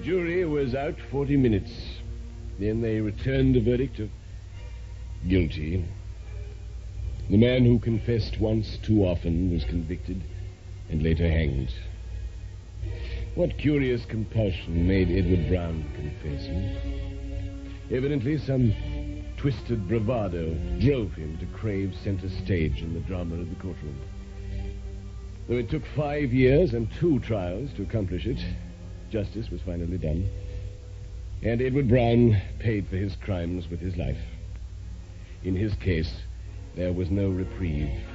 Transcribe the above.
jury was out 40 minutes. Then they returned a verdict of guilty. The man who confessed once too often was convicted and later hanged. What curious compulsion made Edward Brown confess? Evidently some twisted bravado drove him to crave center stage in the drama of the courtroom. Though it took 5 years and 2 trials to accomplish it, justice was finally done. And Edward Brown paid for his crimes with his life. In his case, there was no reprieve.